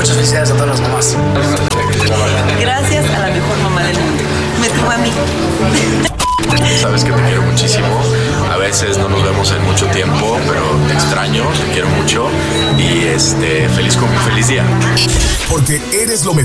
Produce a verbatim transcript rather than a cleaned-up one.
muchas felicidades a todas las mamás. Gracias a la mejor mamá del mundo. Me tuvo a mí. Sabes que te quiero muchísimo. A veces no nos vemos en mucho tiempo, pero te extraño, te quiero mucho. Y este, feliz, feliz día. Porque eres lo mejor.